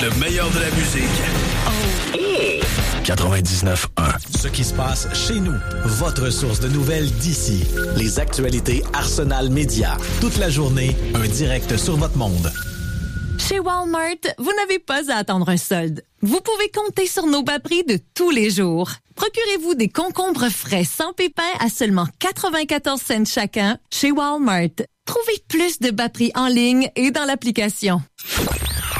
Le meilleur de la musique. 99.1. Ce qui se passe chez nous. Votre source de nouvelles d'ici. Les actualités Arsenal Média. Toute la journée, un direct sur votre monde. Chez Walmart, vous n'avez pas à attendre un solde. Vous pouvez compter sur nos bas prix de tous les jours. Procurez-vous des concombres frais sans pépins à seulement 94 cents chacun chez Walmart. Trouvez plus de bas prix en ligne et dans l'application.